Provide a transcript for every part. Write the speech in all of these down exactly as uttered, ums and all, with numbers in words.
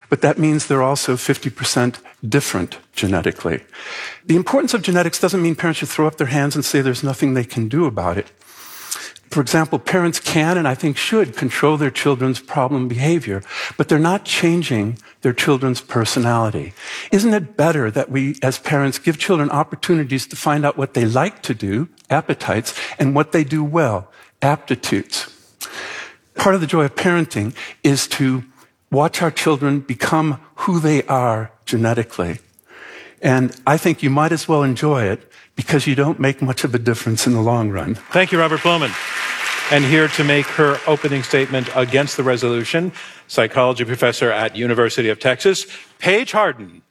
but that means they're also fifty percent different genetically. The importance of genetics doesn't mean parents should throw up their hands and say there's nothing they can do about it. For example, parents can, and I think should, control their children's problem behavior, but they're not changing their children's personality. Isn't it better that we, as parents, give children opportunities to find out what they like to do, appetites, and what they do well, aptitudes? Part of the joy of parenting is to watch our children become who they are genetically. And I think you might as well enjoy it because you don't make much of a difference in the long run. Thank you, Robert Blumen. And here to make her opening statement against the resolution, psychology professor at University of Texas, Paige Harden.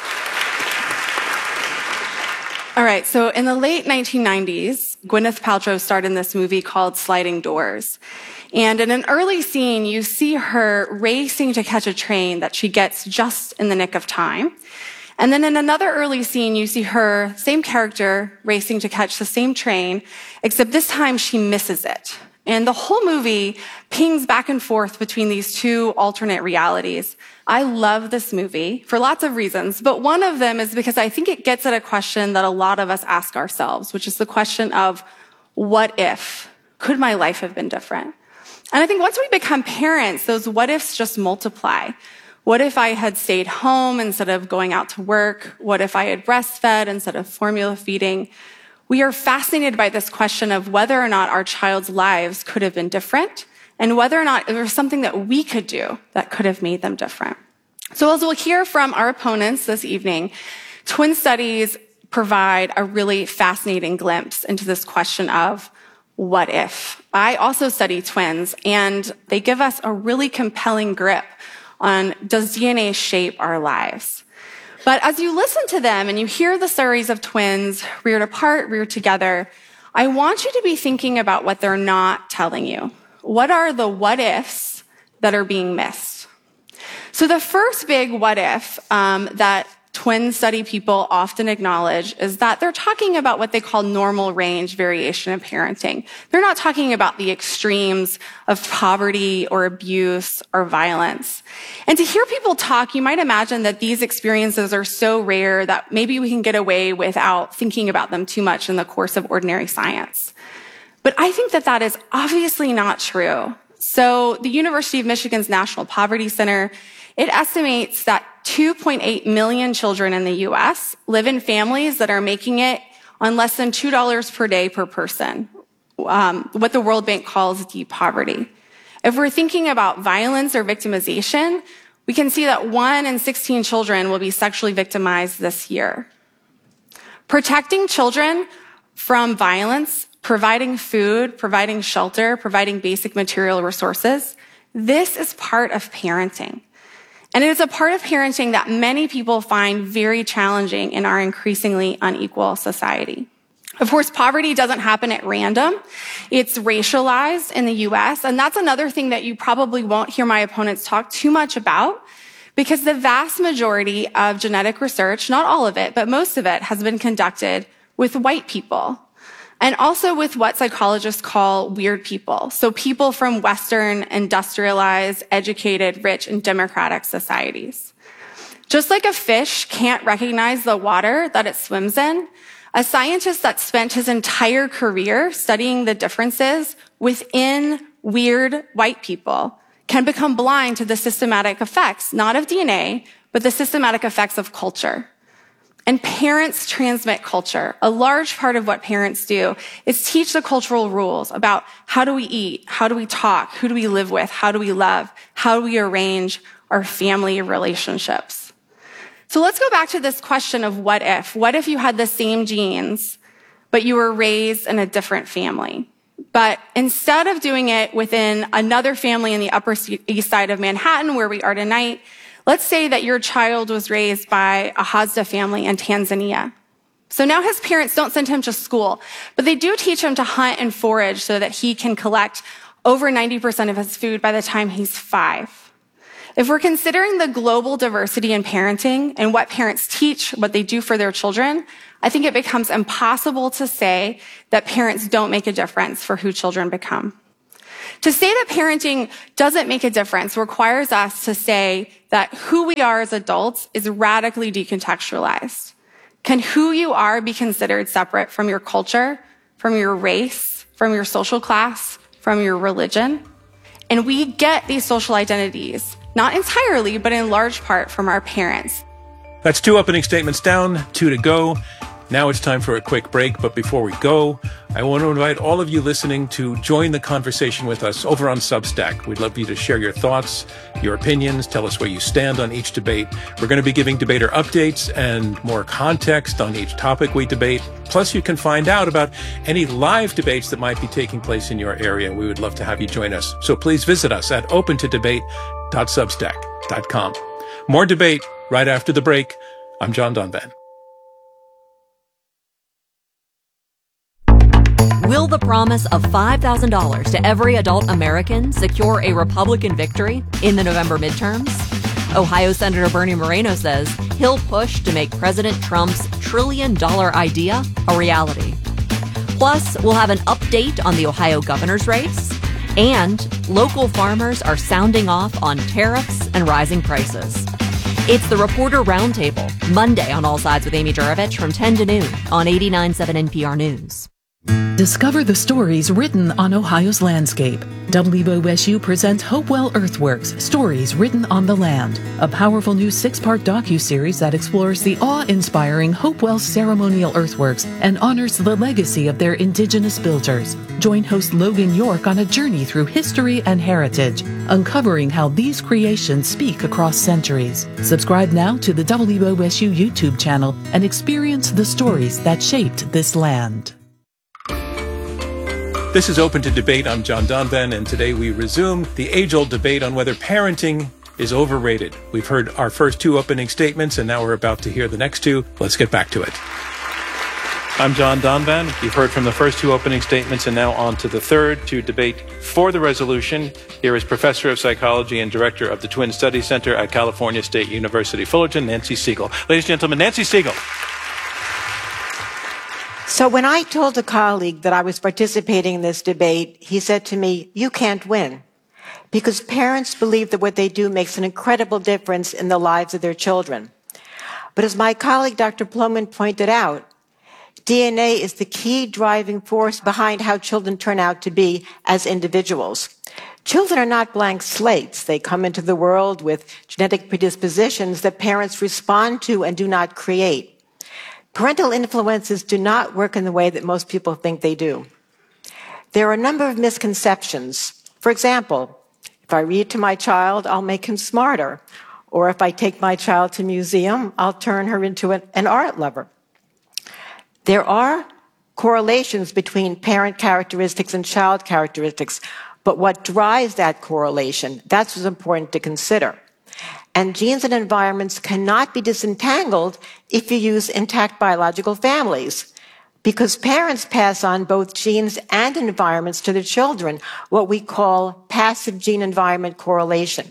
All right, so in the late nineteen nineties, Gwyneth Paltrow starred in this movie called Sliding Doors. And in an early scene, you see her racing to catch a train that she gets just in the nick of time. And then in another early scene, you see her, same character, racing to catch the same train, except this time she misses it. And the whole movie pings back and forth between these two alternate realities. I love this movie for lots of reasons, but one of them is because I think it gets at a question that a lot of us ask ourselves, which is the question of, what if? Could my life have been different? And I think once we become parents, those what ifs just multiply. What if I had stayed home instead of going out to work? What if I had breastfed instead of formula feeding? We are fascinated by this question of whether or not our child's lives could have been different and whether or not there was something that we could do that could have made them different. So as we'll hear from our opponents this evening, twin studies provide a really fascinating glimpse into this question of what if? I also study twins, and they give us a really compelling grip on, does D N A shape our lives? But as you listen to them and you hear the stories of twins reared apart, reared together, I want you to be thinking about what they're not telling you. What are the what ifs that are being missed? So the first big what if um, that twin study people often acknowledge is that they're talking about what they call normal range variation in parenting. They're not talking about the extremes of poverty or abuse or violence. And to hear people talk, you might imagine that these experiences are so rare that maybe we can get away without thinking about them too much in the course of ordinary science. But I think that that is obviously not true. So the University of Michigan's National Poverty Center, it estimates that two point eight million children in the U S live in families that are making it on less than two dollars per day per person, um, what the World Bank calls deep poverty. If we're thinking about violence or victimization, we can see that one in sixteen children will be sexually victimized this year. Protecting children from violence, providing food, providing shelter, providing basic material resources, this is part of parenting. And it is a part of parenting that many people find very challenging in our increasingly unequal society. Of course, poverty doesn't happen at random. It's racialized in the U S, and that's another thing that you probably won't hear my opponents talk too much about, because the vast majority of genetic research, not all of it, but most of it, has been conducted with white people. And also with what psychologists call weird people. So people from Western, industrialized, educated, rich, and democratic societies. Just like a fish can't recognize the water that it swims in, a scientist that spent his entire career studying the differences within weird white people can become blind to the systematic effects, not of D N A, but the systematic effects of culture. And parents transmit culture. A large part of what parents do is teach the cultural rules about how do we eat, how do we talk, who do we live with, how do we love, how do we arrange our family relationships. So let's go back to this question of what if. What if you had the same genes, but you were raised in a different family? But instead of doing it within another family in the Upper East Side of Manhattan, where we are tonight, let's say that your child was raised by a Hadza family in Tanzania. So now his parents don't send him to school, but they do teach him to hunt and forage so that he can collect over ninety percent of his food by the time he's five. If we're considering the global diversity in parenting and what parents teach, what they do for their children, I think it becomes impossible to say that parents don't make a difference for who children become. To say that parenting doesn't make a difference requires us to say that who we are as adults is radically decontextualized. Can who you are be considered separate from your culture, from your race, from your social class, from your religion? And we get these social identities, not entirely, but in large part from our parents. That's two opening statements down, two to go. Now it's time for a quick break, but before we go, I want to invite all of you listening to join the conversation with us over on Substack. We'd love you to share your thoughts, your opinions, tell us where you stand on each debate. We're going to be giving debater updates and more context on each topic we debate. Plus, you can find out about any live debates that might be taking place in your area. We would love to have you join us. So please visit us at open to debate dot substack dot com. More debate right after the break. I'm John Donvan. Will the promise of five thousand dollars to every adult American secure a Republican victory in the November midterms? Ohio Senator Bernie Moreno says he'll push to make President Trump's trillion-dollar idea a reality. Plus, we'll have an update on the Ohio governor's race, and local farmers are sounding off on tariffs and rising prices. It's the Reporter Roundtable, Monday on All Sides with Amy Juravich from ten to noon on eighty-nine point seven N P R News. Discover the stories written on Ohio's landscape. W O S U presents Hopewell Earthworks, Stories Written on the Land, a powerful new six-part docuseries that explores the awe-inspiring Hopewell ceremonial earthworks and honors the legacy of their indigenous builders. Join host Logan York on a journey through history and heritage, uncovering how these creations speak across centuries. Subscribe now to the W O S U YouTube channel and experience the stories that shaped this land. This is Open to Debate. I'm John Donvan, and today we resume the age-old debate on whether parenting is overrated. We've heard our first two opening statements, and now we're about to hear the next two. Let's get back to it. I'm John Donvan. You've heard from the first two opening statements, and now on to the third to debate for the resolution. Here is Professor of Psychology and Director of the Twin Studies Center at California State University, Fullerton, Nancy Siegel. Ladies and gentlemen, Nancy Siegel. So when I told a colleague that I was participating in this debate, he said to me, "You can't win," because parents believe that what they do makes an incredible difference in the lives of their children. But as my colleague Doctor Plomin pointed out, D N A is the key driving force behind how children turn out to be as individuals. Children are not blank slates. They come into the world with genetic predispositions that parents respond to and do not create. Parental influences do not work in the way that most people think they do. There are a number of misconceptions. For example, if I read to my child, I'll make him smarter. Or if I take my child to a museum, I'll turn her into an, an art lover. There are correlations between parent characteristics and child characteristics, but what drives that correlation, that's what's important to consider. And genes and environments cannot be disentangled if you use intact biological families, because parents pass on both genes and environments to their children, what we call passive gene-environment correlation.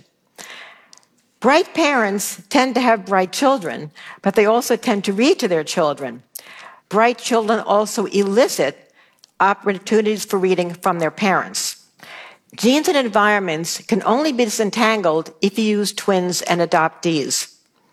Bright parents tend to have bright children, but they also tend to read to their children. Bright children also elicit opportunities for reading from their parents. Genes and environments can only be disentangled if you use twins and adoptees.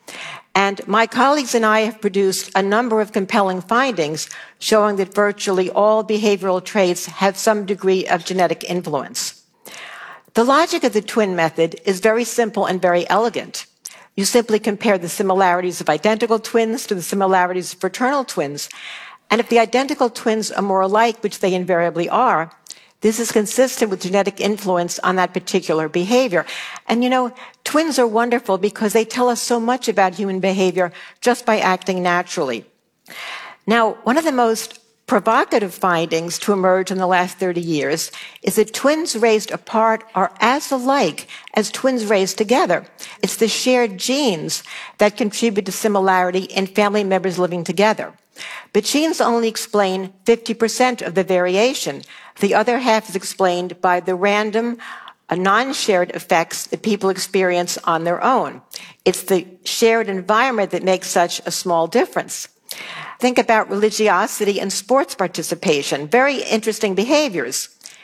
And my colleagues and I have produced a number of compelling findings showing that virtually all behavioral traits have some degree of genetic influence. The logic of the twin method is very simple and very elegant. You simply compare the similarities of identical twins to the similarities of fraternal twins. And if the identical twins are more alike, which they invariably are, this is consistent with genetic influence on that particular behavior. And you know, twins are wonderful because they tell us so much about human behavior just by acting naturally. Now, one of the most provocative findings to emerge in the last thirty years is that twins raised apart are as alike as twins raised together. It's the shared genes that contribute to similarity in family members living together. But genes only explain fifty percent of the variation. The other half is explained by the random, uh, non-shared effects that people experience on their own. It's the shared environment that makes such a small difference. Think about religiosity and sports participation, very interesting behaviors.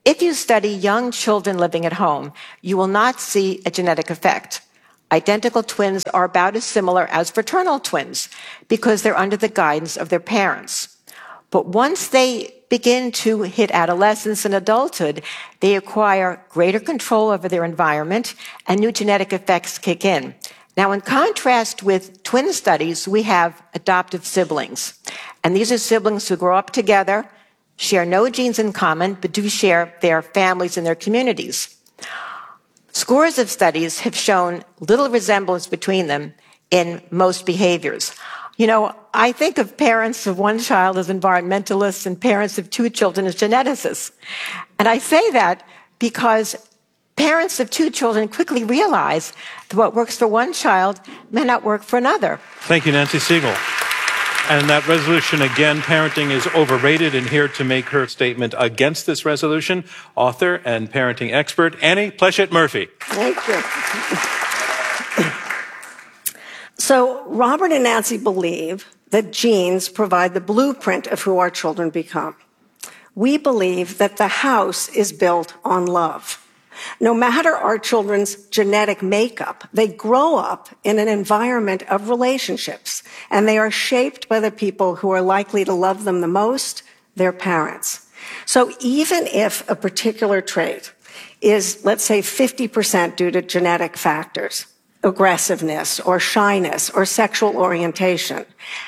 If you study young children living at home, you will not see a genetic effect. Identical twins are about as similar as fraternal twins because they're under the guidance of their parents. But once they begin to hit adolescence and adulthood, they acquire greater control over their environment and new genetic effects kick in. Now, in contrast with twin studies, we have adoptive siblings. And these are siblings who grow up together, share no genes in common, but do share their families and their communities. Scores of studies have shown little resemblance between them in most behaviors. You know, I think of parents of one child as environmentalists and parents of two children as geneticists. And I say that because parents of two children quickly realize that what works for one child may not work for another. Thank you, Nancy Siegel. And that resolution, again, parenting is overrated. And here to make her statement against this resolution, author and parenting expert, Annie Pleshette-Murphy. Thank you. So Robert and Nancy believe that genes provide the blueprint of who our children become. We believe that the house is built on love. No matter our children's genetic makeup, they grow up in an environment of relationships, and they are shaped by the people who are likely to love them the most, their parents. So even if a particular trait is, let's say, fifty percent due to genetic factors, aggressiveness or shyness or sexual orientation,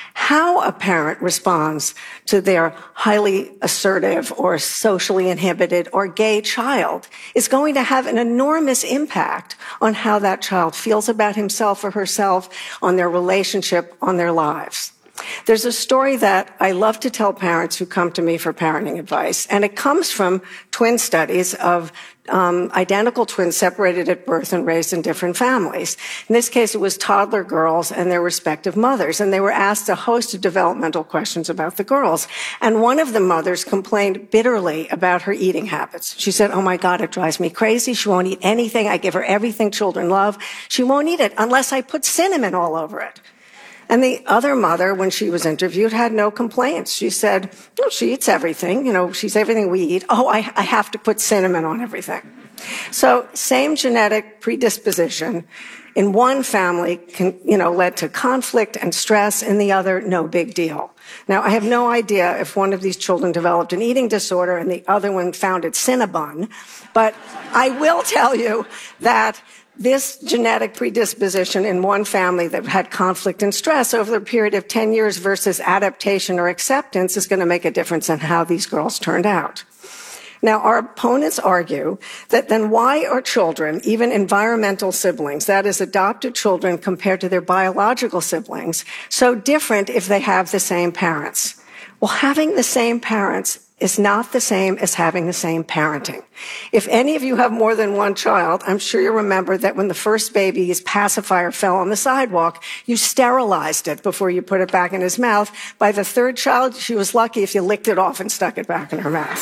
how a parent responds to their highly assertive or socially inhibited or gay child is going to have an enormous impact on how that child feels about himself or herself, on their relationship, on their lives. There's a story that I love to tell parents who come to me for parenting advice, and it comes from twin studies of um, identical twins separated at birth and raised in different families. In this case, it was toddler girls and their respective mothers, and they were asked a host of developmental questions about the girls. And one of the mothers complained bitterly about her eating habits. She said, "Oh my God, it drives me crazy. She won't eat anything. I give her everything children love. She won't eat it unless I put cinnamon all over it." And the other mother, when she was interviewed, had no complaints. She said, "Oh, she eats everything. You know, she's everything we eat. Oh, I, I have to put cinnamon on everything." So same genetic predisposition in one family can, you know, led to conflict and stress, in the other, no big deal. Now, I have no idea if one of these children developed an eating disorder and the other one found it Cinnabon, but I will tell you that this genetic predisposition in one family that had conflict and stress over the period of ten years versus adaptation or acceptance is going to make a difference in how these girls turned out. Now, our opponents argue that then why are children, even environmental siblings, that is adopted children compared to their biological siblings, so different if they have the same parents? Well, having the same parents is not the same as having the same parenting. If any of you have more than one child, I'm sure you remember that when the first baby's pacifier fell on the sidewalk, you sterilized it before you put it back in his mouth. By the third child, she was lucky if you licked it off and stuck it back in her mouth.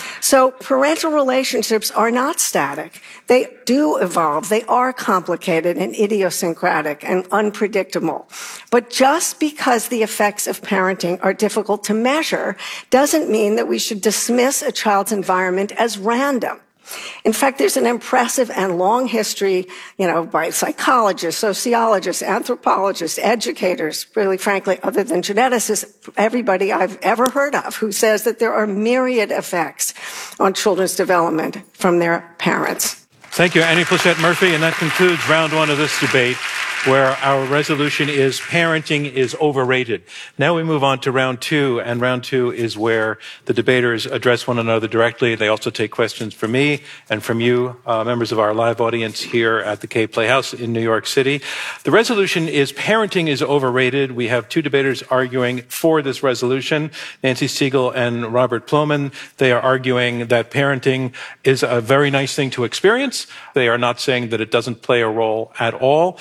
So parental relationships are not static. They do evolve. They are complicated and idiosyncratic and unpredictable. But just because the effects of parenting are difficult to measure doesn't mean that we should dismiss a child's environment as random. In fact, there's an impressive and long history, you know, by psychologists, sociologists, anthropologists, educators, really frankly, other than geneticists, everybody I've ever heard of who says that there are myriad effects on children's development from their parents. Thank you, Annie Pleshette-Murphy, and that concludes round one of this debate, where our resolution is parenting is overrated. Now we move on to round two, and round two is where the debaters address one another directly. They also take questions from me and from you, uh, members of our live audience here at the Kaye Playhouse in New York City. The resolution is parenting is overrated. We have two debaters arguing for this resolution, Nancy Siegel and Robert Plomin. They are arguing that parenting is a very nice thing to experience. They are not saying that it doesn't play a role at all. They are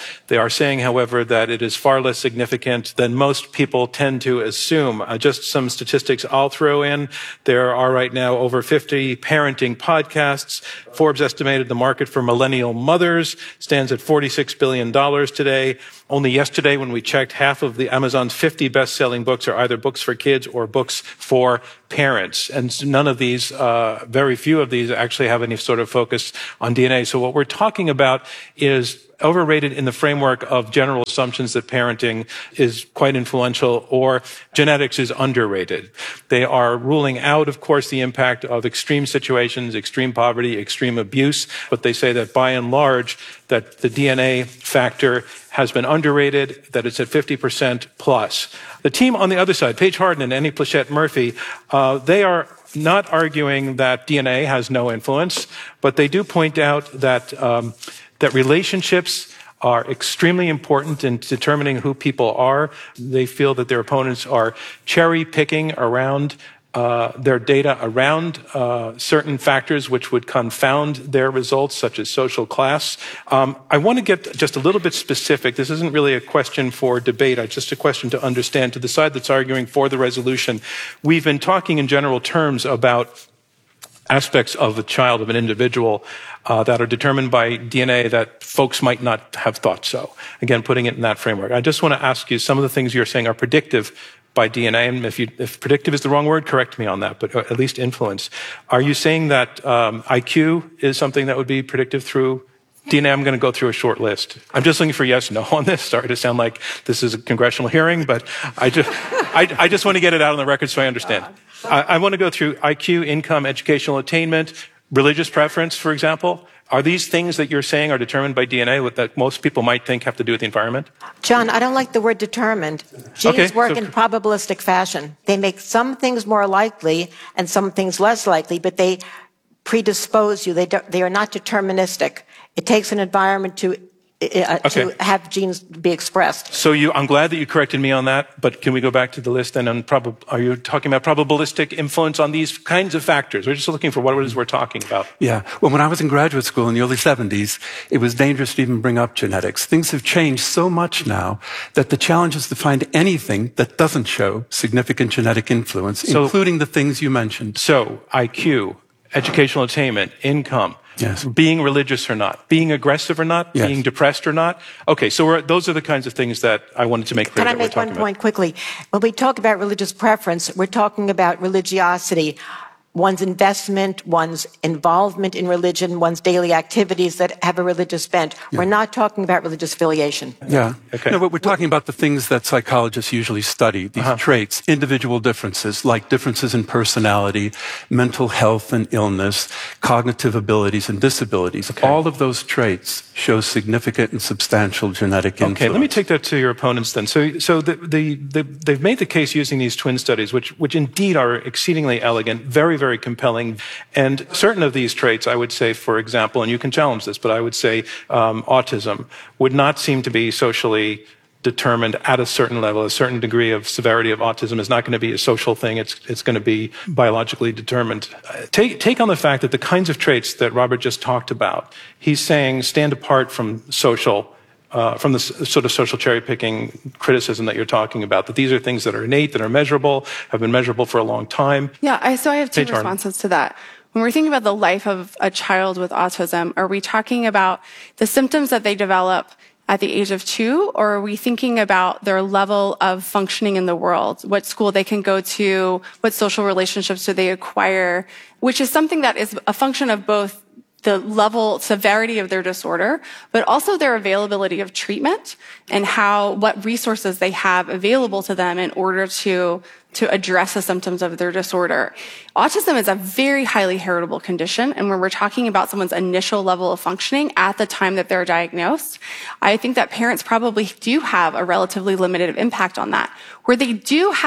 are saying, however, that it is far less significant than most people tend to assume. Uh, just some statistics I'll throw in. There are right now over fifty parenting podcasts. Forbes estimated the market for millennial mothers stands at forty-six billion dollars today. Only yesterday, when we checked, half of the Amazon's fifty best-selling books are either books for kids or books for parents. And none of these, uh, very few of these actually have any sort of focus on D N A. So what we're talking about is overrated in the framework of general assumptions that parenting is quite influential, or genetics is underrated. They are ruling out, of course, the impact of extreme situations, extreme poverty, extreme abuse, but they say that by and large, that the D N A factor has been underrated, that it's at fifty percent plus. The team on the other side, Paige Harden and Annie Plachette Murphy, uh, they are not arguing that D N A has no influence, but they do point out that um, that relationships are extremely important in determining who people are. They feel that their opponents are cherry picking around uh, their data around uh, certain factors which would confound their results, such as social class. Um, I want to get just a little bit specific. This isn't really a question for debate. It's just a question to understand. To the side that's arguing for the resolution, we've been talking in general terms about aspects of a child, of an individual, uh, that are determined by D N A that folks might not have thought so. Again, putting it in that framework. I just want to ask you, some of the things you're saying are predictive by D N A, and if, you, if predictive is the wrong word, correct me on that, but at least influence. Are you saying that um, I Q is something that would be predictive through D N A? I'm going to go through a short list. I'm just looking for yes, no on this. Sorry to sound like this is a congressional hearing, but I just, I, I just want to get it out on the record so I understand. I, I want to go through I Q, income, educational attainment, religious preference, for example. Are these things that you're saying are determined by D N A that most people might think have to do with the environment? John, I don't like the word determined. Genes okay, work so, in probabilistic fashion. They make some things more likely and some things less likely, but they predispose you. They, do, they are not deterministic. It takes an environment to Uh, okay. to have genes be expressed. So you, I'm glad that you corrected me on that, but can we go back to the list then? And prob- are you talking about probabilistic influence on these kinds of factors? We're just looking for what it is we're talking about. Yeah. Well, when I was in graduate school in the early seventies, it was dangerous to even bring up genetics. Things have changed so much now that the challenge is to find anything that doesn't show significant genetic influence, so, including the things you mentioned. So I Q, educational attainment, income. Yes. Being religious or not, being aggressive or not, yes. being depressed or not. Okay, so we're, those are the kinds of things that I wanted to make clear. Can I make one point quickly? When we talk about religious preference, we're talking about religiosity, one's investment, one's involvement in religion, one's daily activities that have a religious bent. Yeah. We're not talking about religious affiliation. Yeah. Okay. No, but we're talking about the things that psychologists usually study, these uh-huh. traits, individual differences, like differences in personality, mental health and illness, cognitive abilities and disabilities. Okay. All of those traits show significant and substantial genetic influence. Okay, let me take that to your opponents then. So, so the, the, the, they've made the case using these twin studies, which, which indeed are exceedingly elegant, very, very compelling. And certain of these traits, I would say, for example, and you can challenge this, but I would say um, autism would not seem to be socially determined at a certain level. A certain degree of severity of autism is not going to be a social thing. It's, it's going to be biologically determined. Take, take on the fact that the kinds of traits that Robert just talked about, he's saying stand apart from social Uh, from the sort of social cherry-picking criticism that you're talking about, that these are things that are innate, that are measurable, have been measurable for a long time. Yeah, I, so I have two Paige Harden. responses to that. When we're thinking about the life of a child with autism, are we talking about the symptoms that they develop at the age of two, or are we thinking about their level of functioning in the world, what school they can go to, what social relationships do they acquire, which is something that is a function of both the level, severity of their disorder, but also their availability of treatment and how, what resources they have available to them in order to, to address the symptoms of their disorder. Autism is a very highly heritable condition, and when we're talking about someone's initial level of functioning at the time that they're diagnosed, I think that parents probably do have a relatively limited impact on that. Where they do have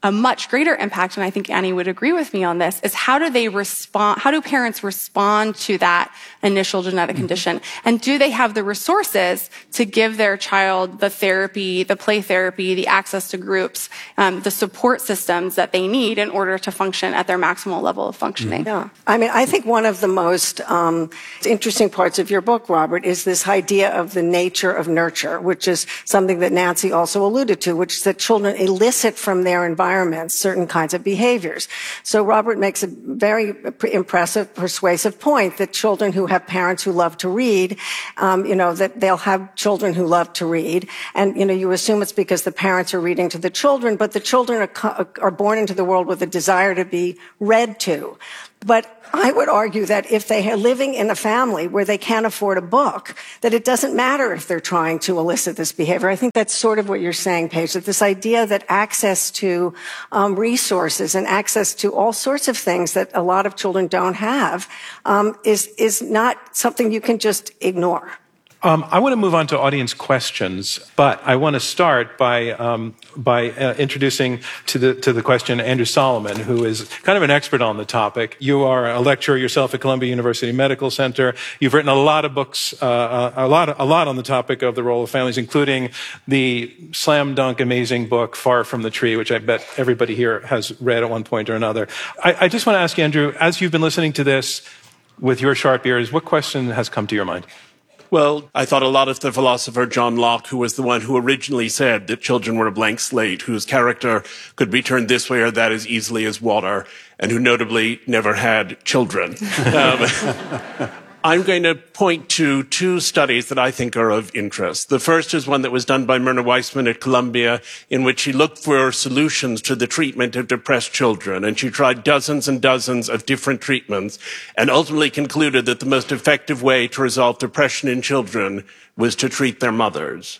a much greater impact, and I think Annie would agree with me on this, is how do they respond, how do parents respond to that initial genetic condition? And do they have the resources to give their child the therapy, the play therapy, the access to groups, um, the support systems that they need in order to function at their maximal level of functioning? Yeah. I mean, I think one of the most um, interesting parts of your book, Robert, is this idea of the nature of nurture, which is something that Nancy also alluded to, which is that children elicit from their environment certain kinds of behaviors. So Robert makes a very impressive, persuasive point that children who have parents who love to read, um, you know, that they'll have children who love to read. And, you know, you assume it's because the parents are reading to the children, but the children are, are born into the world with a desire to be read to. But I would argue that if they are living in a family where they can't afford a book, that it doesn't matter if they're trying to elicit this behavior. I think that's sort of what you're saying, Paige, that this idea that access to um, resources and access to all sorts of things that a lot of children don't have um, is, is not something you can just ignore. Um, I want to move on to audience questions, but I want to start by um, by uh, introducing to the to the question Andrew Solomon, who is kind of an expert on the topic. You are a lecturer yourself at Columbia University Medical Center. You've written a lot of books, uh, a lot a lot on the topic of the role of families, including the slam dunk amazing book Far from the Tree, which I bet everybody here has read at one point or another. I, I just want to ask you, Andrew, as you've been listening to this with your sharp ears, what question has come to your mind? Well, I thought a lot of the philosopher John Locke, who was the one who originally said that children were a blank slate, whose character could be turned this way or that as easily as water, and who notably never had children. um, I'm going to point to two studies that I think are of interest. The first is one that was done by Myrna Weissman at Columbia, in which she looked for solutions to the treatment of depressed children. And she tried dozens and dozens of different treatments and ultimately concluded that the most effective way to resolve depression in children was to treat their mothers.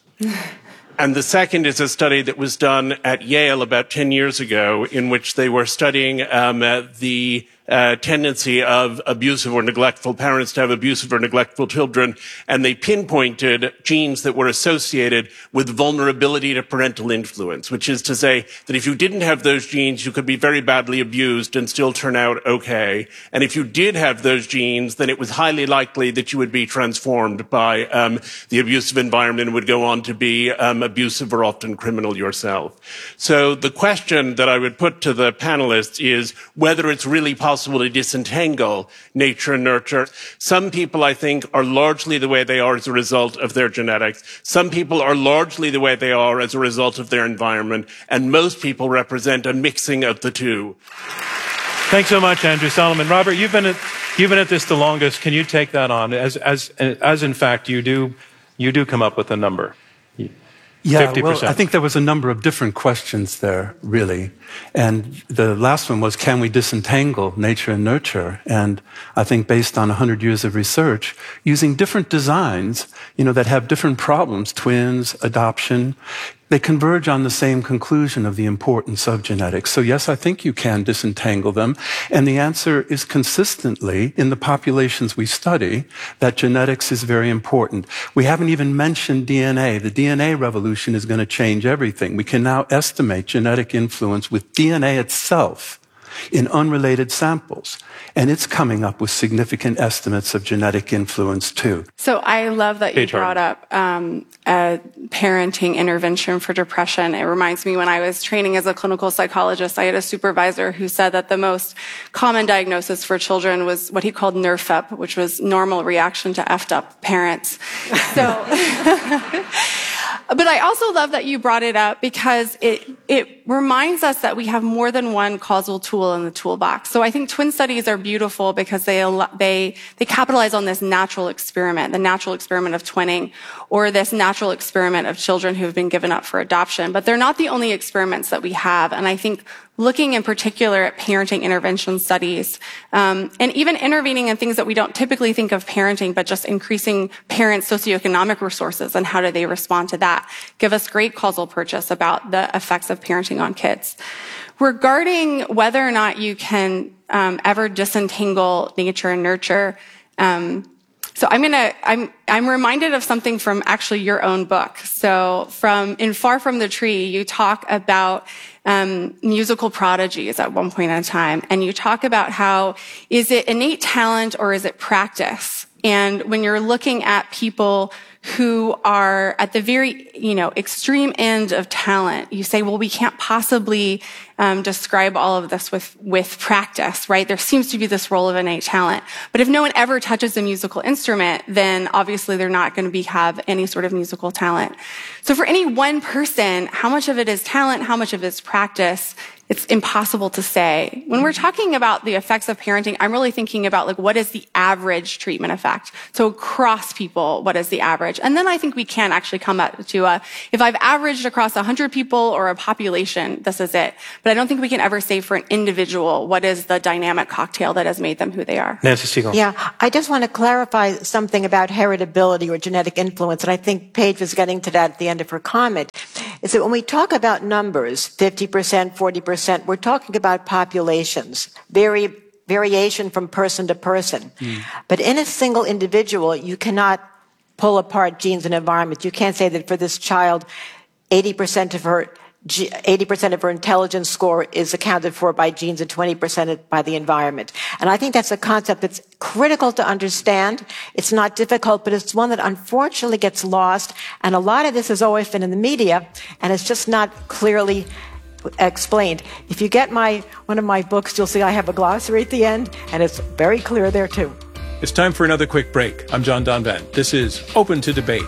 And the second is a study that was done at Yale about ten years ago, in which they were studying um, uh, the uh, tendency of abusive or neglectful parents to have abusive or neglectful children, and they pinpointed genes that were associated with vulnerability to parental influence, which is to say that if you didn't have those genes, you could be very badly abused and still turn out okay. And if you did have those genes, then it was highly likely that you would be transformed by um, the abusive environment and would go on to be um, abusive or often criminal yourself. So the question that I would put to the panelists is whether it's really possible to disentangle nature and nurture. Some people, I think, are largely the way they are as a result of their genetics. Some people are largely the way they are as a result of their environment. And most people represent a mixing of the two. Thanks so much, Andrew Solomon. Robert, you've been at, you've been at this the longest. Can you take that on? As, as, as in fact, you do, you do come up with a number. Yeah, fifty percent. well, I think there was a number of different questions there, really. And the last one was, can we disentangle nature and nurture? And I think based on one hundred years of research, using different designs, you know, that have different problems, twins, adoption, they converge on the same conclusion of the importance of genetics. So yes, I think you can disentangle them. And the answer is consistently, in the populations we study, that genetics is very important. We haven't even mentioned D N A. The D N A revolution is going to change everything. We can now estimate genetic influence with D N A itself in unrelated samples. And it's coming up with significant estimates of genetic influence too. So I love that you Paige brought up um, a parenting intervention for depression. It reminds me when I was training as a clinical psychologist, I had a supervisor who said that the most common diagnosis for children was what he called N R F U P, which was normal reaction to effed up parents. So... But I also love that you brought it up because it, it reminds us that we have more than one causal tool in the toolbox. So I think twin studies are beautiful because they, they, they capitalize on this natural experiment, the natural experiment of twinning, or this natural experiment of children who have been given up for adoption. But they're not the only experiments that we have. And I think looking in particular at parenting intervention studies, um, and even intervening in things that we don't typically think of parenting, but just increasing parents' socioeconomic resources and how do they respond to that, give us great causal purchase about the effects of parenting on kids. Regarding whether or not you can um, ever disentangle nature and nurture, um, So I'm gonna, I'm, I'm reminded of something from actually your own book. So from, in Far From the Tree, you talk about, um, musical prodigies at one point in time. And you talk about how, is it innate talent or is it practice? And when you're looking at people who are at the very, you know, extreme end of talent, you say, well, we can't possibly um, describe all of this with, with practice, right? There seems to be this role of innate talent. But if no one ever touches a musical instrument, then obviously they're not going to be have any sort of musical talent. So for any one person, how much of it is talent? How much of it is practice? It's impossible to say. When we're talking about the effects of parenting, I'm really thinking about like, what is the average treatment effect? So across people, what is the average? And then I think we can actually come up to a, if I've averaged across one hundred people or a population, this is it. But I don't think we can ever say for an individual, what is the dynamic cocktail that has made them who they are. Nancy Siegel. Yeah, I just want to clarify something about heritability or genetic influence, and I think Paige was getting to that at the end of her comment, is that when we talk about numbers, fifty percent, forty percent, we're talking about populations, very variation from person to person. Mm. But in a single individual, you cannot pull apart genes and environment. You can't say that for this child, eighty percent of her eighty percent of her intelligence score is accounted for by genes and twenty percent by the environment. And I think that's a concept that's critical to understand. It's not difficult, but it's one that unfortunately gets lost. And a lot of this has always been in the media, and it's just not clearly explained. If you get my one of my books, you'll see I have a glossary at the end, and it's very clear there too. It's time for another quick break. I'm John Donvan. This is Open to Debate.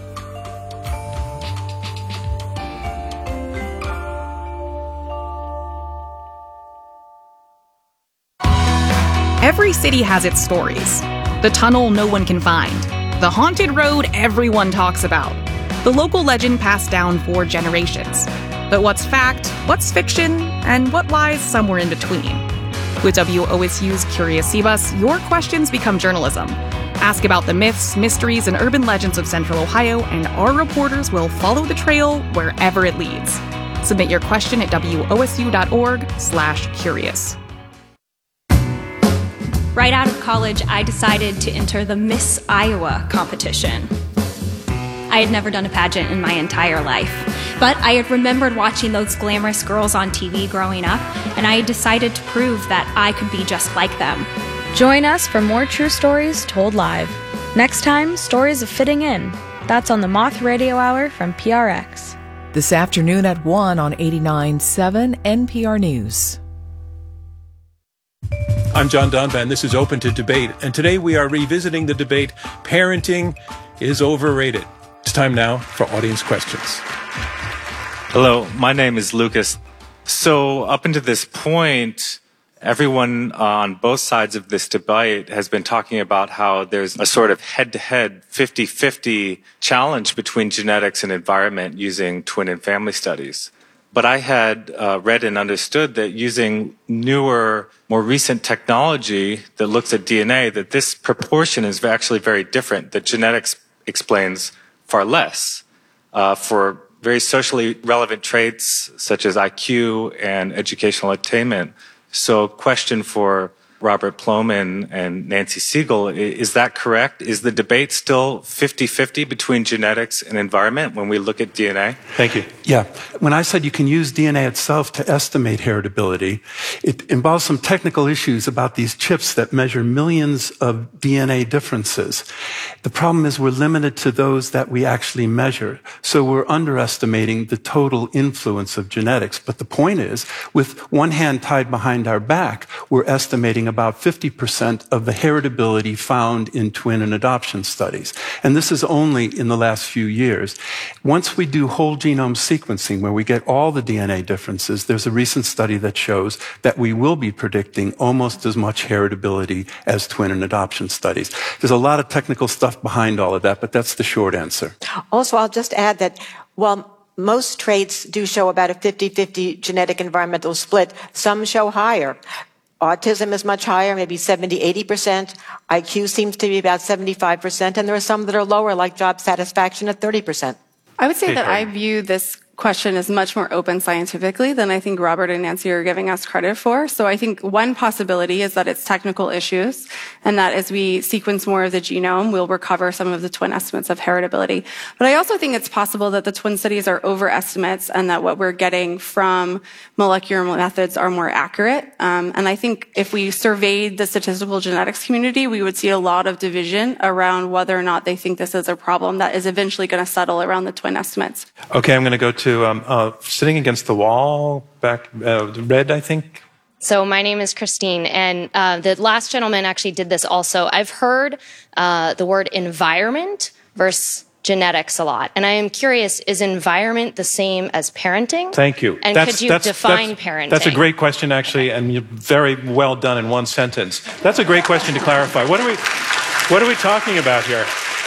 Every city has its stories. The tunnel no one can find. The haunted road everyone talks about. The local legend passed down for generations. But what's fact, what's fiction, and what lies somewhere in between? With W O S U's Curious C-Bus, your questions become journalism. Ask about the myths, mysteries, and urban legends of Central Ohio, and our reporters will follow the trail wherever it leads. Submit your question at W O S U dot org slash curious. Right out of college, I decided to enter the Miss Iowa competition. I had never done a pageant in my entire life, but I had remembered watching those glamorous girls on T V growing up, and I had decided to prove that I could be just like them. Join us for more true stories told live. Next time, Stories of Fitting In. That's on the Moth Radio Hour from P R X. This afternoon at one on eighty-nine point seven N P R News. I'm John Donvan. This is Open to Debate, and today we are revisiting the debate, Parenting is Overrated. It's time now for audience questions. Hello, my name is Lucas. So up until this point, everyone on both sides of this debate has been talking about how there's a sort of head-to-head fifty-fifty challenge between genetics and environment using twin and family studies. But I had uh, read and understood that using newer, more recent technology that looks at D N A, that this proportion is actually very different, that genetics explains far less uh, for very socially relevant traits such as I Q and educational attainment. So question for Robert Plomin and Nancy Siegel, is that correct? Is the debate still fifty-fifty between genetics and environment when we look at D N A? Thank you. Yeah. When I said you can use D N A itself to estimate heritability, it involves some technical issues about these chips that measure millions of D N A differences. The problem is we're limited to those that we actually measure. So we're underestimating the total influence of genetics. But the point is, with one hand tied behind our back, we're estimating about fifty percent of the heritability found in twin and adoption studies. And this is only in the last few years. Once we do whole genome sequencing, where we get all the D N A differences, there's a recent study that shows that we will be predicting almost as much heritability as twin and adoption studies. There's a lot of technical stuff behind all of that, but that's the short answer. Also, I'll just add that while most traits do show about a fifty-fifty genetic environmental split, some show higher. Autism is much higher, maybe seventy, eighty percent. I Q seems to be about seventy-five percent, and there are some that are lower, like job satisfaction at thirty percent. I would say that I view this question is much more open scientifically than I think Robert and Nancy are giving us credit for. So I think one possibility is that it's technical issues, and that as we sequence more of the genome, we'll recover some of the twin estimates of heritability. But I also think it's possible that the twin studies are overestimates and that what we're getting from molecular methods are more accurate. Um, and I think if we surveyed the statistical genetics community, we would see a lot of division around whether or not they think this is a problem that is eventually going to settle around the twin estimates. Okay, I'm going to go to um, uh, sitting against the wall, back, uh, red, I think. So my name is Christine, and uh, the last gentleman actually did this also. I've heard uh, the word environment versus genetics a lot, and I am curious, is environment the same as parenting? Thank you. And that's, could you that's, define that's, parenting? That's a great question, actually, and you're very well done in one sentence. That's a great question to clarify. What are we, what are we talking about here?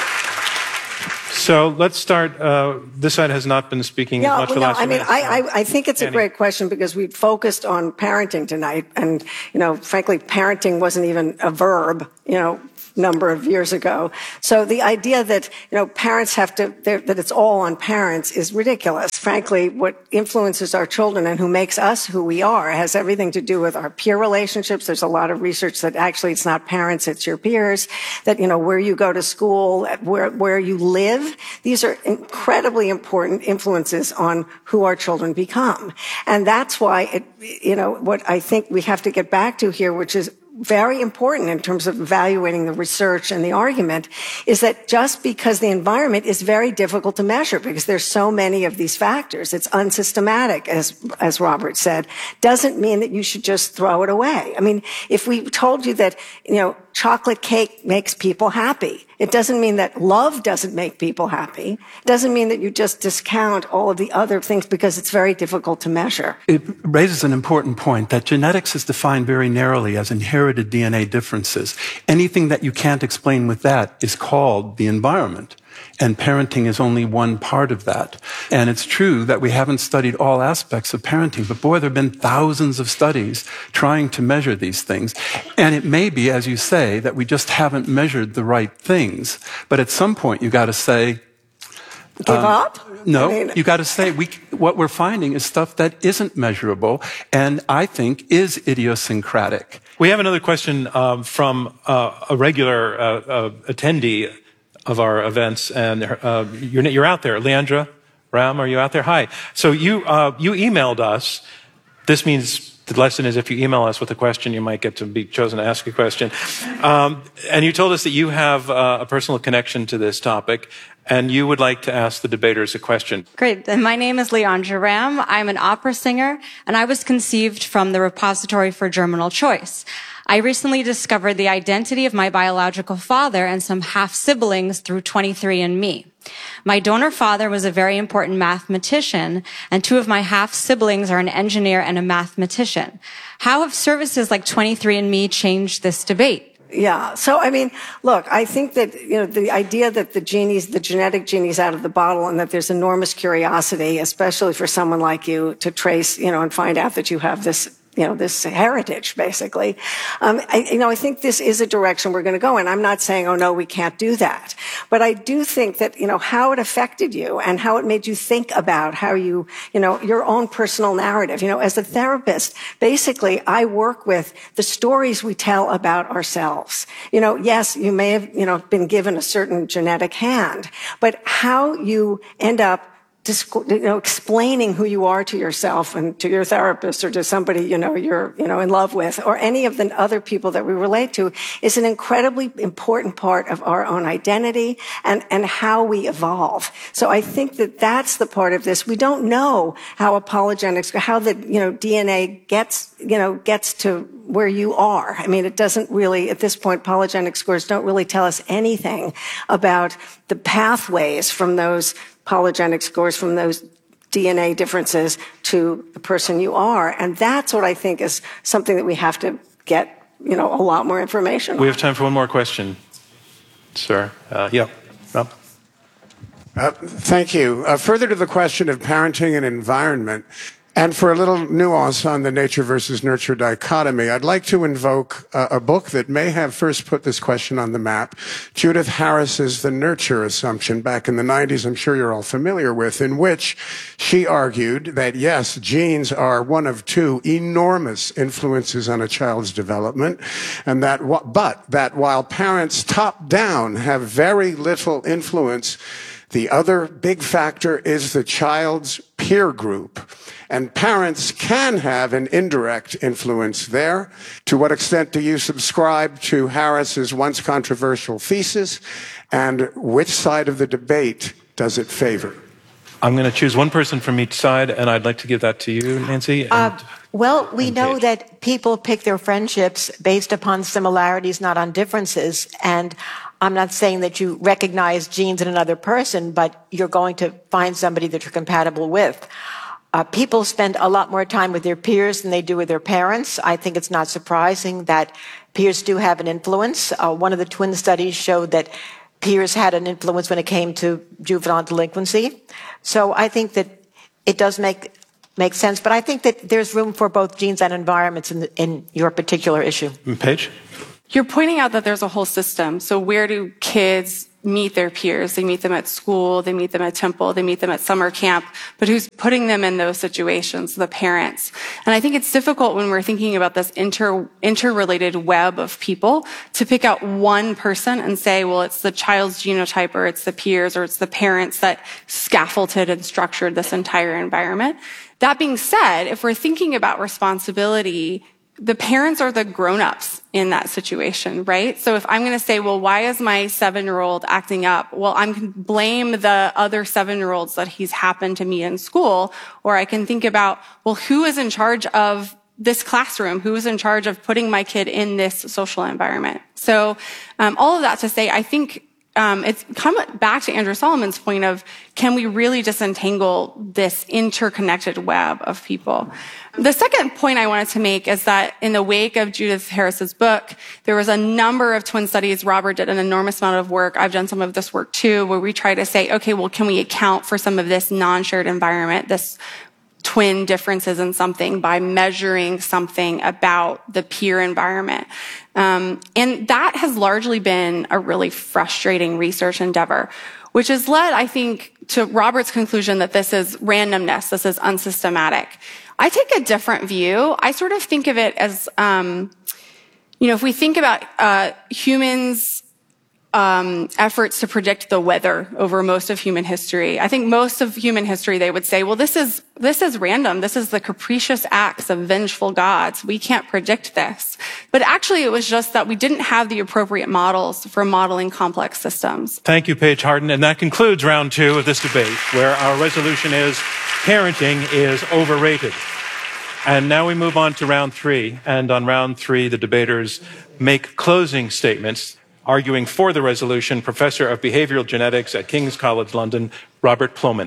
So let's start. Uh, this side has not been speaking yeah, much well, for the no, last I mean, minute. I, I, I think it's Annie. a great question because we focused on parenting tonight, and you know, frankly, parenting wasn't even a verb, you know, number of years ago. So the idea that, you know, parents have to, that it's all on parents is ridiculous. Frankly, what influences our children and who makes us who we are has everything to do with our peer relationships. There's a lot of research that actually it's not parents, it's your peers, that, you know, where you go to school, where, where you live. These are incredibly important influences on who our children become. And that's why it, you know, what I think we have to get back to here, which is very important in terms of evaluating the research and the argument, is that just because the environment is very difficult to measure because there's so many of these factors, it's unsystematic, as as Robert said, doesn't mean that you should just throw it away. I mean, if we told you that, you know, chocolate cake makes people happy, it doesn't mean that love doesn't make people happy. It doesn't mean that you just discount all of the other things because it's very difficult to measure. It raises an important point that genetics is defined very narrowly as inherited D N A differences. Anything that you can't explain with that is called the environment. And parenting is only one part of that. And it's true that we haven't studied all aspects of parenting, but boy, there have been thousands of studies trying to measure these things. And it may be, as you say, that we just haven't measured the right things. But at some point, you got to say, Give um, up? No, I mean, you got to say we, what we're finding is stuff that isn't measurable and I think is idiosyncratic. We have another question um, from uh, a regular uh, uh, attendee of our events, and uh, you're, you're out there. Leandra Ram, are you out there? Hi. So you, uh, you emailed us. This means the lesson is if you email us with a question, you might get to be chosen to ask a question. Um, and you told us that you have uh, a personal connection to this topic, and you would like to ask the debaters a question. Great. And my name is Leandra Ram. I'm an opera singer, and I was conceived from the Repository for Germinal Choice. I recently discovered the identity of my biological father and some half-siblings through twenty-three and me. My donor father was a very important mathematician, and two of my half-siblings are an engineer and a mathematician. How have services like twenty-three and me changed this debate? Yeah. So, I mean, look, I think that, you know, the idea that the genie's, the genetic genie's out of the bottle and that there's enormous curiosity, especially for someone like you to trace, you know, and find out that you have this, you know, this heritage, basically. Um, I, you know, I think this is a direction we're going to go in. I'm not saying, oh, no, we can't do that. But I do think that, you know, how it affected you and how it made you think about how you, you know, your own personal narrative. You know, as a therapist, basically, I work with the stories we tell about ourselves. You know, yes, you may have, you know, been given a certain genetic hand, but how you end up you know, explaining who you are to yourself and to your therapist or to somebody, you know, you're, you know, in love with, or any of the other people that we relate to, is an incredibly important part of our own identity and, and how we evolve. So I think that that's the part of this. We don't know how apologetics, how the, you know, D N A gets, you know, gets to where you are. I mean, it doesn't really, at this point, polygenic scores don't really tell us anything about the pathways from those polygenic scores, from those D N A differences to the person you are. And that's what I think is something that we have to get, you know, a lot more information on. We have time for one more question, sir. Uh, yeah, Rob. Uh, thank you. Uh, further to the question of parenting and environment, And for a little nuance on the nature versus nurture dichotomy, I'd like to invoke a, a book that may have first put this question on the map, Judith Harris's The Nurture Assumption back in the nineties, I'm sure you're all familiar with, in which she argued that, yes, genes are one of two enormous influences on a child's development, and that, but that while parents top down have very little influence, the other big factor is the child's peer group. And parents can have an indirect influence there. To what extent do you subscribe to Harris's once controversial thesis? And which side of the debate does it favor? I'm going to choose one person from each side, and I'd like to give that to you, Nancy. And, uh, well, we know that people pick their friendships based upon similarities, not on differences. And I'm not saying that you recognize genes in another person, but you're going to find somebody that you're compatible with. Uh, people spend a lot more time with their peers than they do with their parents. I think it's not surprising that peers do have an influence. Uh, one of the twin studies showed that peers had an influence when it came to juvenile delinquency. So I think that it does make make sense. But I think that there's room for both genes and environments in, the, in your particular issue. Paige? You're pointing out that there's a whole system. So where do kids meet their peers? They meet them at school, they meet them at temple, they meet them at summer camp, but who's putting them in those situations? The parents. And I think it's difficult when we're thinking about this inter, interrelated web of people to pick out one person and say, well, it's the child's genotype, or it's the peers, or it's the parents that scaffolded and structured this entire environment. That being said, if we're thinking about responsibility, the parents are the grown-ups in that situation, right? So if I'm going to say, well, why is my seven-year-old acting up? Well, I can blame the other seven-year-olds that he's happened to meet in school, or I can think about, well, who is in charge of this classroom? Who is in charge of putting my kid in this social environment? So um, all of that to say, I think Um, it's come back to Andrew Solomon's point of, can we really disentangle this interconnected web of people? The second point I wanted to make is that in the wake of Judith Harris's book, there was a number of twin studies. Robert did an enormous amount of work. I've done some of this work too, where we try to say, okay, well, can we account for some of this non-shared environment, this twin differences in something by measuring something about the peer environment. Um, and that has largely been a really frustrating research endeavor, which has led, I think, to Robert's conclusion that this is randomness, this is unsystematic. I take a different view. I sort of think of it as, um, you know, if we think about uh, humans' Um, efforts to predict the weather over most of human history. I think most of human history, they would say, well, this is, this is random. This is the capricious acts of vengeful gods. We can't predict this. But actually, it was just that we didn't have the appropriate models for modeling complex systems. Thank you, Paige Harden. And that concludes round two of this debate, where our resolution is parenting is overrated. And now we move on to round three. And on round three, the debaters make closing statements. Arguing for the resolution, Professor of Behavioral Genetics at King's College London, Robert Plomin.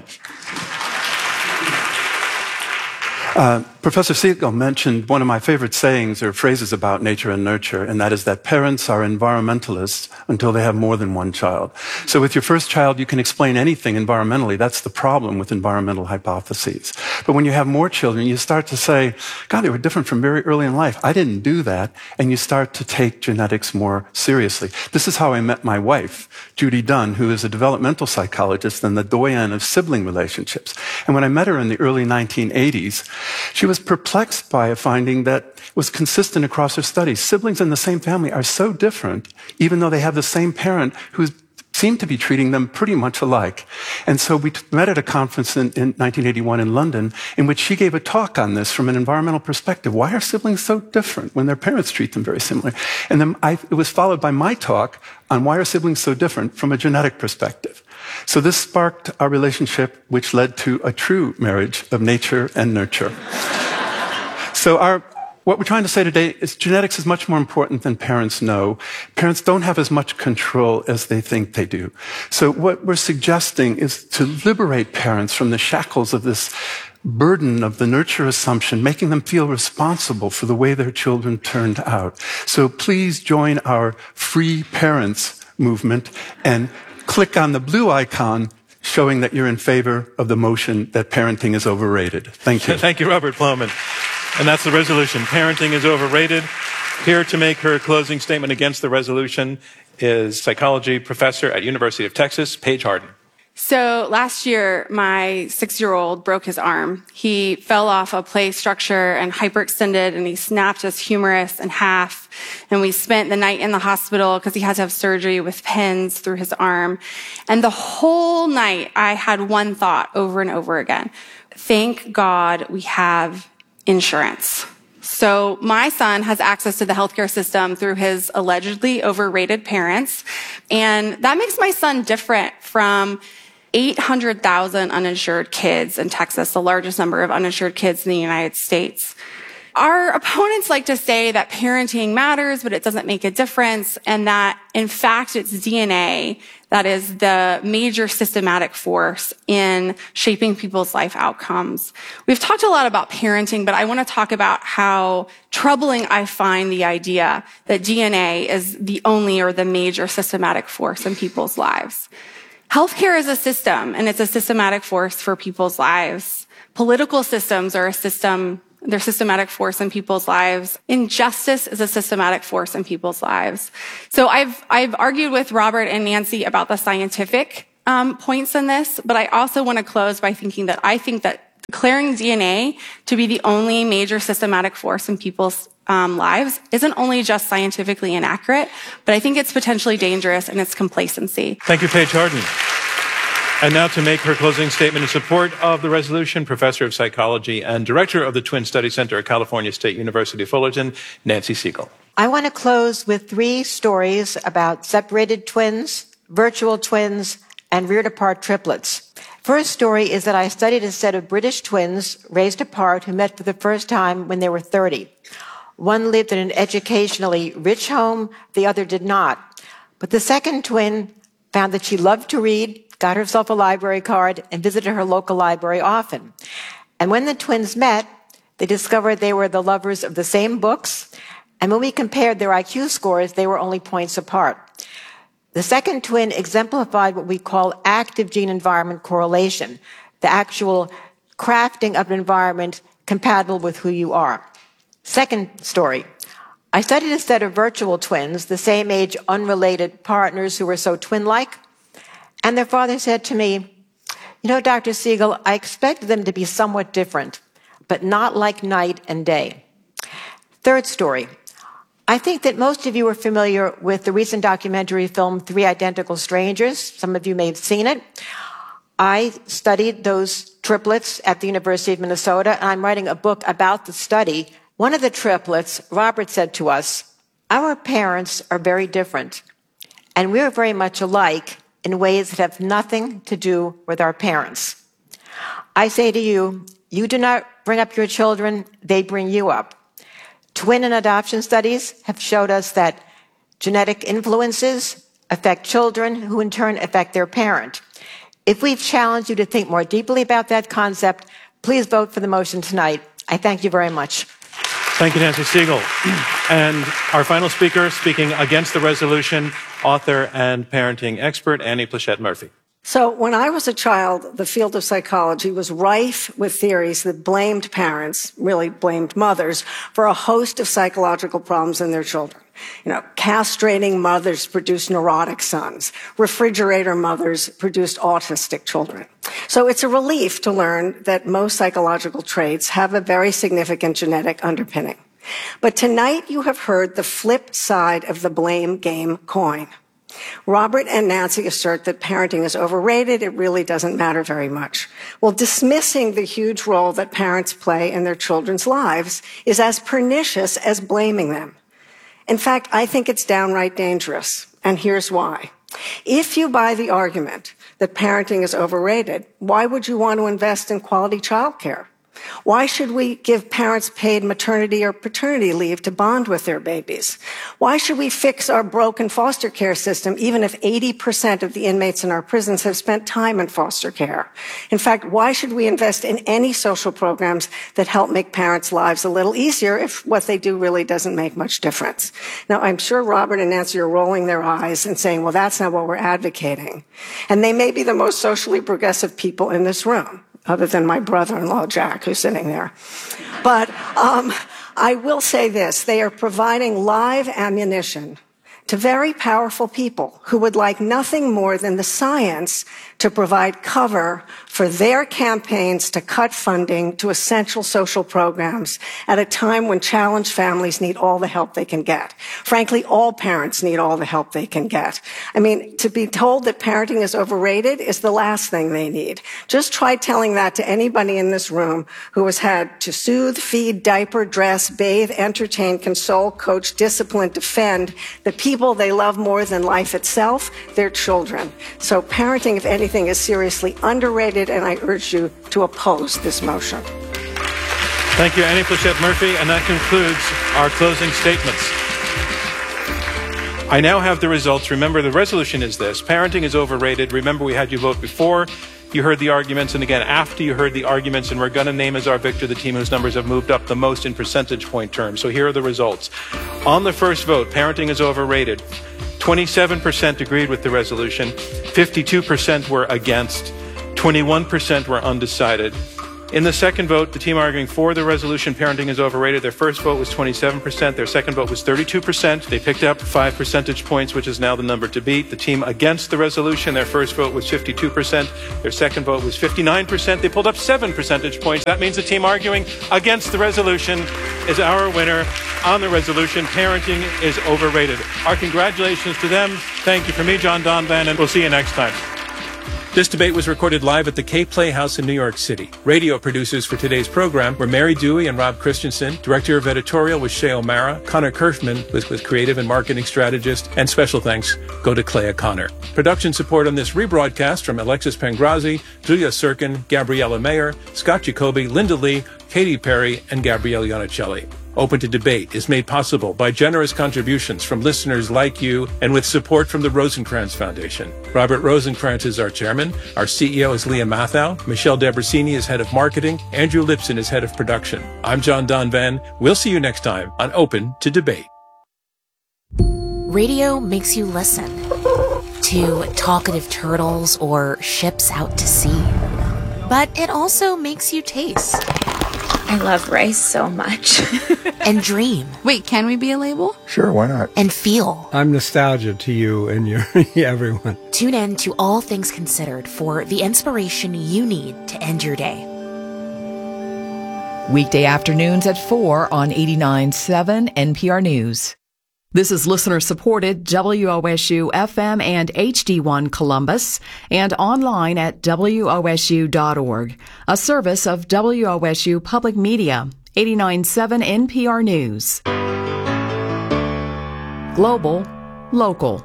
Uh, Professor Siegel mentioned one of my favorite sayings or phrases about nature and nurture, and that is that parents are environmentalists until they have more than one child. So with your first child, you can explain anything environmentally. That's the problem with environmental hypotheses. But when you have more children, you start to say, God, they were different from very early in life. I didn't do that. And you start to take genetics more seriously. This is how I met my wife, Judy Dunn, who is a developmental psychologist and the doyen of sibling relationships. And when I met her in the early nineteen eighties, she was perplexed by a finding that was consistent across her studies. Siblings in the same family are so different, even though they have the same parent who seemed to be treating them pretty much alike. And so we met at a conference in, in nineteen eighty-one in London, in which she gave a talk on this from an environmental perspective. Why are siblings so different when their parents treat them very similar? And then I, it was followed by my talk on why are siblings so different from a genetic perspective. So this sparked our relationship, which led to a true marriage of nature and nurture. So our, what we're trying to say today is genetics is much more important than parents know. Parents don't have as much control as they think they do. So what we're suggesting is to liberate parents from the shackles of this burden of the nurture assumption, making them feel responsible for the way their children turned out. So please join our Free Parents movement and click on the blue icon showing that you're in favor of the motion that parenting is overrated. Thank you. Thank you, Robert Plowman. And that's the resolution. Parenting is overrated. Here to make her closing statement against the resolution is psychology professor at University of Texas, Paige Harden. So last year, my six-year-old broke his arm. He fell off a play structure and hyperextended, and he snapped his humerus in half. And we spent the night in the hospital because he had to have surgery with pins through his arm. And the whole night, I had one thought over and over again. Thank God we have insurance. So my son has access to the healthcare system through his allegedly overrated parents. And that makes my son different from eight hundred thousand uninsured kids in Texas, the largest number of uninsured kids in the United States. Our opponents like to say that parenting matters, but it doesn't make a difference, and that, in fact, it's D N A that is the major systematic force in shaping people's life outcomes. We've talked a lot about parenting, but I want to talk about how troubling I find the idea that D N A is the only or the major systematic force in people's lives. Healthcare is a system, and it's a systematic force for people's lives. Political systems are a system, they're systematic force in people's lives. Injustice is a systematic force in people's lives. So I've, I've argued with Robert and Nancy about the scientific um, points in this, but I also want to close by thinking that I think that declaring D N A to be the only major systematic force in people's um, lives isn't only just scientifically inaccurate, but I think it's potentially dangerous in its complacency. Thank you, Paige Harden. And now to make her closing statement in support of the resolution, professor of psychology and director of the Twin Study Center at California State University, Fullerton, Nancy Siegel. I want to close with three stories about separated twins, virtual twins, and reared apart triplets. First story is that I studied a set of British twins raised apart who met for the first time when they were thirty. One lived in an educationally rich home, the other did not. But the second twin found that she loved to read, got herself a library card, and visited her local library often. And when the twins met, they discovered they were the lovers of the same books, and when we compared their I Q scores, they were only points apart. The second twin exemplified what we call active gene-environment correlation, the actual crafting of an environment compatible with who you are. Second story. I studied a set of virtual twins, the same age, unrelated partners who were so twin-like, and their father said to me, you know, Doctor Siegel, I expected them to be somewhat different, but not like night and day. Third story. I think that most of you are familiar with the recent documentary film, Three Identical Strangers. Some of you may have seen it. I studied those triplets at the University of Minnesota, and I'm writing a book about the study. One of the triplets, Robert, said to us, our parents are very different, and we're very much alike in ways that have nothing to do with our parents. I say to you, you do not bring up your children, they bring you up. Twin and adoption studies have showed us that genetic influences affect children, who in turn affect their parent. If we've challenged you to think more deeply about that concept, please vote for the motion tonight. I thank you very much. Thank you, Nancy Siegel. And our final speaker, speaking against the resolution, author and parenting expert, Annie Pleshette Murphy. So when I was a child, the field of psychology was rife with theories that blamed parents, really blamed mothers, for a host of psychological problems in their children. You know, castrating mothers produced neurotic sons. Refrigerator mothers produced autistic children. So it's a relief to learn that most psychological traits have a very significant genetic underpinning. But tonight you have heard the flip side of the blame game coin. Robert and Nancy assert that parenting is overrated. It really doesn't matter very much. Well, dismissing the huge role that parents play in their children's lives is as pernicious as blaming them. In fact, I think it's downright dangerous, and here's why. If you buy the argument that parenting is overrated, why would you want to invest in quality childcare? Why should we give parents paid maternity or paternity leave to bond with their babies? Why should we fix our broken foster care system even if eighty percent of the inmates in our prisons have spent time in foster care? In fact, why should we invest in any social programs that help make parents' lives a little easier if what they do really doesn't make much difference? Now, I'm sure Robert and Nancy are rolling their eyes and saying, well, that's not what we're advocating. And they may be the most socially progressive people in this room, other than my brother-in-law, Jack, who's sitting there. But um, I will say this. They are providing live ammunition to very powerful people who would like nothing more than the science to provide cover for their campaigns to cut funding to essential social programs at a time when challenged families need all the help they can get. Frankly, all parents need all the help they can get. I mean, to be told that parenting is overrated is the last thing they need. Just try telling that to anybody in this room who has had to soothe, feed, diaper, dress, bathe, entertain, console, coach, discipline, defend the people they love more than life itself, their children. So parenting, if anything, is seriously underrated, and I urge you to oppose this motion. Thank you, Annie Pleshette Murphy, and that concludes our closing statements. I now have the results. Remember, the resolution is this: parenting is overrated. Remember, we had you vote before you heard the arguments, and again after you heard the arguments, and we're going to name as our victor the team whose numbers have moved up the most in percentage point terms. So here are the results. On the first vote, parenting is overrated. twenty-seven percent agreed with the resolution, fifty-two percent were against, twenty-one percent were undecided. In the second vote, the team arguing for the resolution, parenting is overrated, their first vote was twenty-seven percent, their second vote was thirty-two percent. They picked up five percentage points, which is now the number to beat. The team against the resolution, their first vote was fifty-two percent, their second vote was fifty-nine percent. They pulled up seven percentage points. That means the team arguing against the resolution is our winner on the resolution. Parenting is overrated. Our congratulations to them. Thank you from me, John Donvan, and we'll see you next time. This debate was recorded live at the K Playhouse in New York City. Radio producers for today's program were Mary Dewey and Rob Christensen. Director of editorial was Shay O'Mara. Connor Kerfman was with creative and marketing strategist. And special thanks go to Clea Connor. Production support on this rebroadcast from Alexis Pangrazzi, Julia Sirkin, Gabriella Mayer, Scott Jacoby, Linda Lee, Katy Perry, and Gabrielle Iannicelli. Open to Debate is made possible by generous contributions from listeners like you and with support from the Rosencrantz Foundation. Robert Rosencrantz is our chairman. Our C E O is Leah Mathau. Michelle Debrasini is head of marketing. Andrew Lipson is head of production. I'm John Donvan. We'll see you next time on Open to Debate. Radio makes you listen to talkative turtles or ships out to sea. But it also makes you taste. I love rice so much. And dream. Wait, can we be a label? Sure, why not? And feel. I'm nostalgia to you and your everyone. Tune in to All Things Considered for the inspiration you need to end your day. Weekday afternoons at four on eighty-nine point seven N P R News. This is listener-supported W O S U F M and H D one Columbus and online at W O S U dot org, a service of W O S U Public Media, eighty-nine point seven N P R News. Global, local.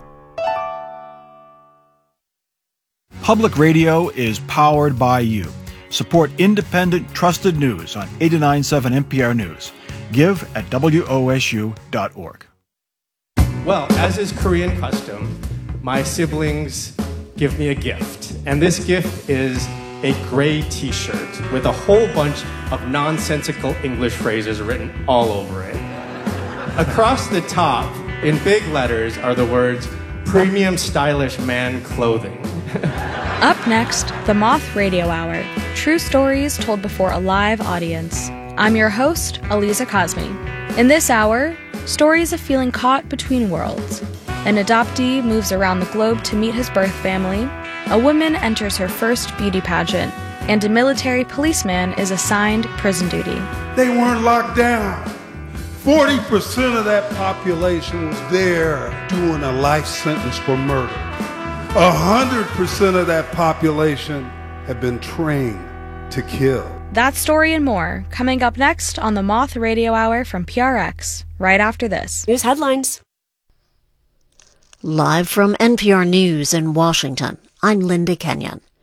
Public radio is powered by you. Support independent, trusted news on eighty-nine point seven N P R News. Give at W O S U dot org. Well, as is Korean custom, my siblings give me a gift. And this gift is a gray t-shirt with a whole bunch of nonsensical English phrases written all over it. Across the top, in big letters, are the words, premium stylish man clothing. Up next, the Moth Radio Hour. True stories told before a live audience. I'm your host, Aliza Cosme. In this hour, stories of feeling caught between worlds. An adoptee moves around the globe to meet his birth family. A woman enters her first beauty pageant. And a military policeman is assigned prison duty. They weren't locked down. forty percent of that population was there doing a life sentence for murder. one hundred percent of that population had been trained to kill. That story and more coming up next on the Moth Radio Hour from P R X, right after this. News headlines. Live from N P R News in Washington, I'm Linda Kenyon.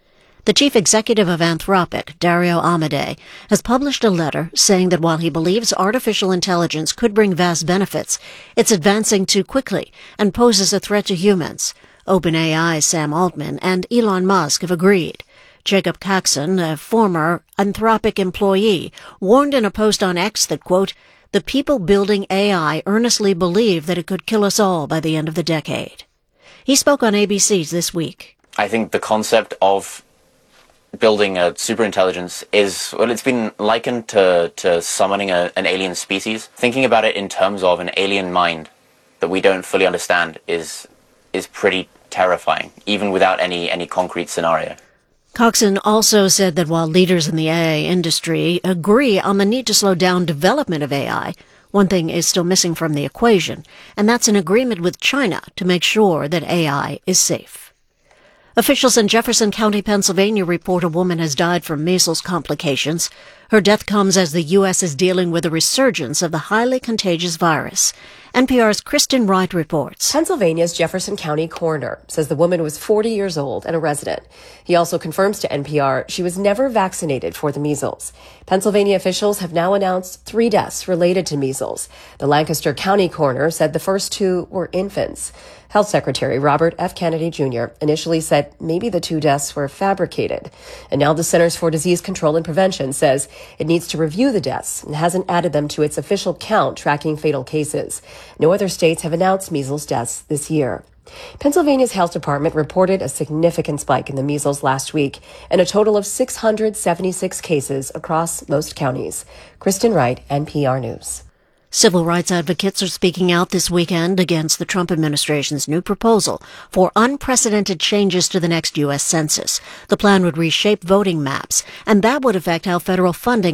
The chief executive of Anthropic, Dario Amodei, has published a letter saying that while he believes artificial intelligence could bring vast benefits, it's advancing too quickly and poses a threat to humans. OpenAI's Sam Altman and Elon Musk have agreed. Jacob Coxon, a former Anthropic employee, warned in a post on X that, quote, the people building A I earnestly believe that it could kill us all by the end of the decade. He spoke on A B C's This Week. I think the concept of building a superintelligence is, well, it's been likened to, to summoning a, an alien species. Thinking about it in terms of an alien mind that we don't fully understand is is pretty terrifying, even without any, any concrete scenario. Coxon also said that while leaders in the A I industry agree on the need to slow down development of A I, one thing is still missing from the equation, and that's an agreement with China to make sure that A I is safe. Officials in Jefferson County, Pennsylvania report a woman has died from measles complications. Her death comes as the U S is dealing with a resurgence of the highly contagious virus. N P R's Kristen Wright reports. Pennsylvania's Jefferson County coroner says the woman was forty years old and a resident. He also confirms to N P R she was never vaccinated for the measles. Pennsylvania officials have now announced three deaths related to measles. The Lancaster County coroner said the first two were infants. Health Secretary Robert F. Kennedy Junior initially said maybe the two deaths were fabricated. And now the Centers for Disease Control and Prevention says it needs to review the deaths and hasn't added them to its official count tracking fatal cases. No other states have announced measles deaths this year. Pennsylvania's health department reported a significant spike in the measles last week and a total of six hundred seventy-six cases across most counties. Kristen Wright, N P R News. Civil rights advocates are speaking out this weekend against the Trump administration's new proposal for unprecedented changes to the next U S Census. The plan would reshape voting maps, and that would affect how federal funding